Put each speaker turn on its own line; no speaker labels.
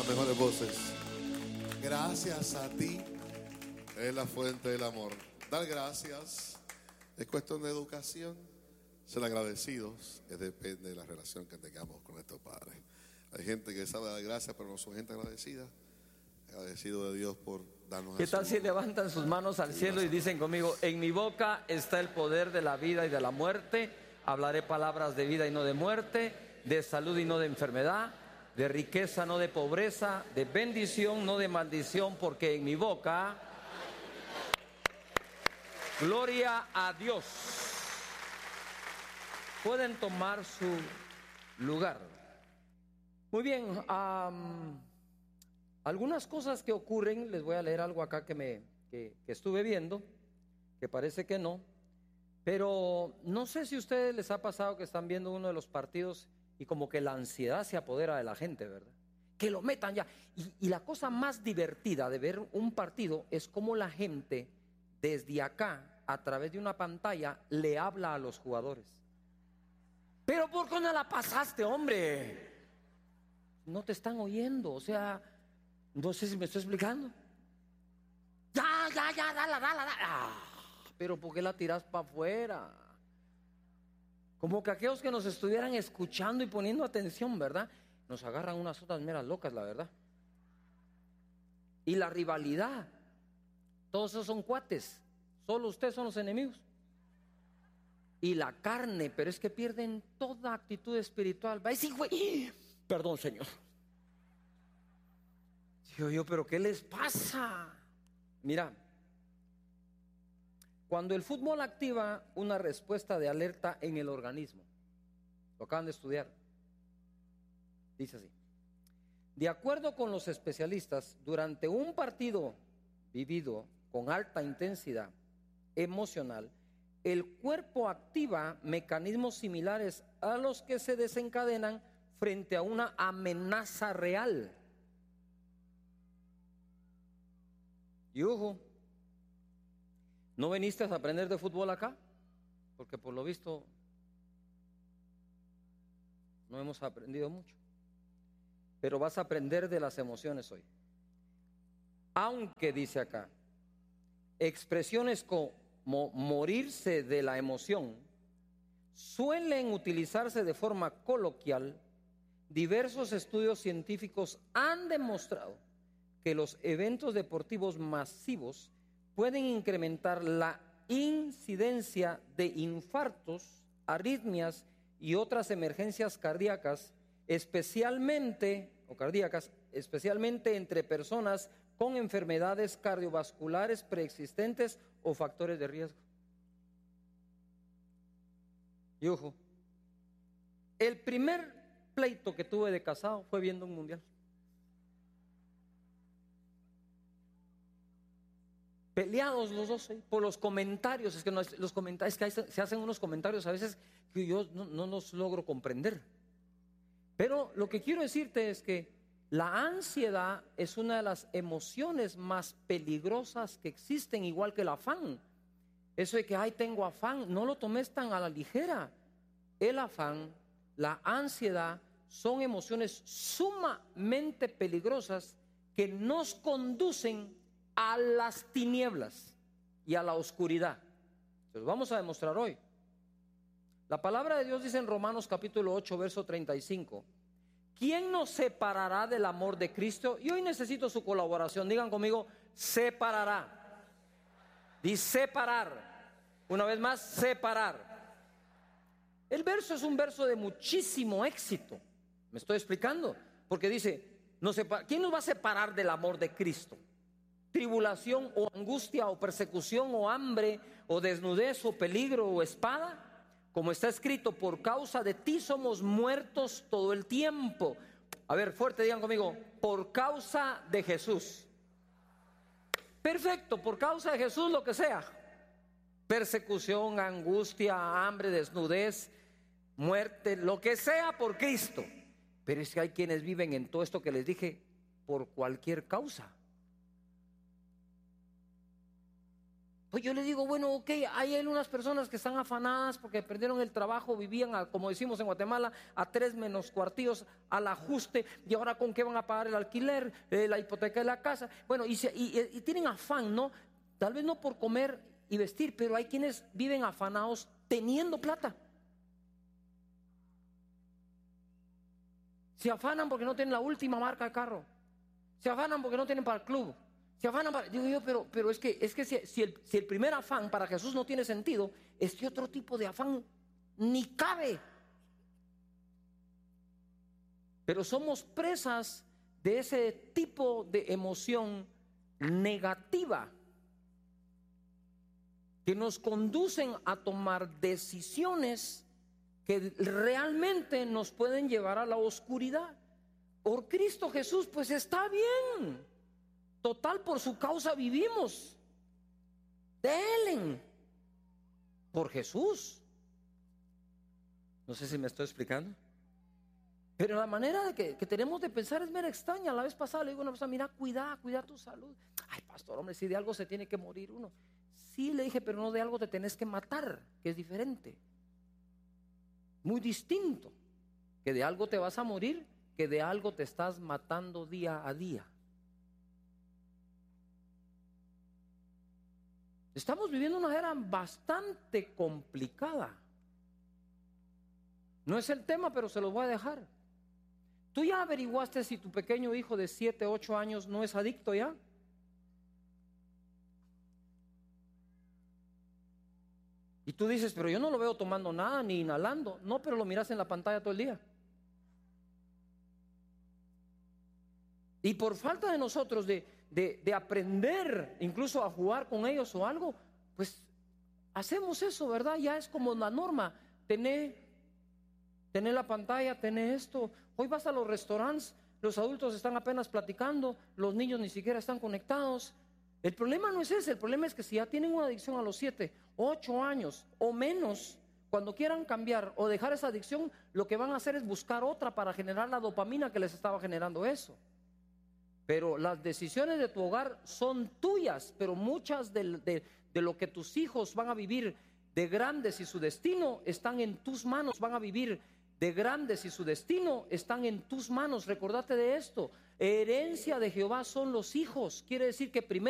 mejores voces. Gracias a ti es la fuente del amor. Dar gracias es cuestión de educación. Ser agradecidos depende de la relación que tengamos con nuestro Padre. Hay gente que sabe dar gracias, pero no son gente agradecida. Agradecido de Dios por darnos.
¿Qué tal si levantan sus manos al cielo y dicen conmigo: en mi boca está el poder de la vida y de la muerte? Hablaré palabras de vida y no de muerte, de salud y no de enfermedad, de riqueza no de pobreza, de bendición no de maldición, porque en mi boca, gloria a Dios. Pueden tomar su lugar. Muy bien, algunas cosas que ocurren, les voy a leer algo acá que estuve viendo, que parece que no, pero no sé si a ustedes les ha pasado que están viendo uno de los partidos y como que la ansiedad se apodera de la gente, ¿verdad? Que lo metan ya. Y la cosa más divertida de ver un partido es cómo la gente desde acá, a través de una pantalla, le habla a los jugadores. Pero ¿por qué no la pasaste, hombre? No te están oyendo, o sea, no sé si me estoy explicando. Ya, dala. Pero ¿por qué la tiras para afuera? Como que aquellos que nos estuvieran escuchando y poniendo atención, ¿verdad? Nos agarran unas otras meras locas, la verdad. Y la rivalidad, todos esos son cuates, solo ustedes son los enemigos. Y la carne, pero es que pierden toda actitud espiritual. Va a decir, güey, perdón, Señor. Digo yo, pero ¿qué les pasa? Mira, cuando el fútbol activa una respuesta de alerta en el organismo, lo acaban de estudiar, dice así: de acuerdo con los especialistas, durante un partido vivido con alta intensidad emocional, el cuerpo activa mecanismos similares a los que se desencadenan frente a una amenaza real. Y ojo, ¿no viniste a aprender de fútbol acá? Porque por lo visto no hemos aprendido mucho. Pero vas a aprender de las emociones hoy. Aunque dice acá, expresiones como morirse de la emoción suelen utilizarse de forma coloquial, diversos estudios científicos han demostrado que los eventos deportivos masivos pueden incrementar la incidencia de infartos, arritmias y otras emergencias cardíacas, especialmente entre personas con enfermedades cardiovasculares preexistentes o factores de riesgo. Y ojo, el primer pleito que tuve de casado fue viendo un mundial. Peleados los dos por los comentarios. Es que los comentarios, es que se hacen unos comentarios a veces que yo no los logro comprender. Pero lo que quiero decirte es que la ansiedad es una de las emociones más peligrosas que existen, igual que el afán. Eso de que, ay, tengo afán, no lo tomes tan a la ligera. El afán, la ansiedad, son emociones sumamente peligrosas que nos conducen a las tinieblas y a la oscuridad. Se los vamos a demostrar hoy. La palabra de Dios dice en Romanos capítulo 8, verso 35: ¿quién nos separará del amor de Cristo? Y hoy necesito su colaboración. Digan conmigo: separará. Dice separar. Una vez más, separar. El verso es un verso de muchísimo éxito. ¿Me estoy explicando? Porque dice, ¿quién nos va a separar del amor de Cristo? ¿Tribulación o angustia o persecución o hambre o desnudez o peligro o espada? Como está escrito, por causa de ti somos muertos todo el tiempo. A ver, fuerte, digan conmigo: por causa de Jesús. Perfecto, por causa de Jesús, lo que sea. Persecución, angustia, hambre, desnudez, muerte, lo que sea por Cristo. Pero es que hay quienes viven en todo esto que les dije por cualquier causa. Pues yo le digo, bueno, ok, hay unas personas que están afanadas porque perdieron el trabajo, vivían, como decimos en Guatemala, a 3 menos cuartillos al ajuste, y ahora con qué van a pagar el alquiler, la hipoteca de la casa. Bueno, y tienen afán, ¿no? Tal vez no por comer y vestir, pero hay quienes viven afanados teniendo plata. Se afanan porque no tienen la última marca de carro. Se afanan porque no tienen para el club. Se afanan para, digo yo, pero es que si el primer afán para Jesús no tiene sentido, este otro tipo de afán ni cabe. Pero somos presas de ese tipo de emoción negativa que nos conducen a tomar decisiones que realmente nos pueden llevar a la oscuridad. Por Cristo Jesús, pues está bien. Total, por su causa vivimos. Delen por Jesús. No sé si me estoy explicando. Pero la manera que tenemos de pensar es mera extraña. La vez pasada le digo a una persona, mira, cuida tu salud. Ay, pastor, hombre, si de algo se tiene que morir uno. Sí, le dije, pero no de algo te tenés que matar, que es diferente. Muy distinto. Que de algo te vas a morir, que de algo te estás matando día a día. Estamos viviendo una era bastante complicada. No es el tema, pero se los voy a dejar. ¿Tú ya averiguaste si tu pequeño hijo de 7, 8 años no es adicto ya? Y tú dices, pero yo no lo veo tomando nada ni inhalando. No, pero lo miras en la pantalla todo el día. Y por falta de nosotros de aprender incluso a jugar con ellos o algo, pues hacemos eso, ¿verdad? Ya es como la norma. Tener la pantalla, tener esto. Hoy vas a los restaurantes, los adultos están apenas platicando, los niños ni siquiera están conectados. El problema no es ese, el problema es que si ya tienen una adicción a los 7, 8 años o menos, cuando quieran cambiar o dejar esa adicción, lo que van a hacer es buscar otra para generar la dopamina que les estaba generando eso. Pero las decisiones de tu hogar son tuyas, pero muchas de lo que tus hijos van a vivir de grandes y su destino están en tus manos, van a vivir de grandes y su destino están en tus manos. Recordate de esto, herencia de Jehová son los hijos, quiere decir que primero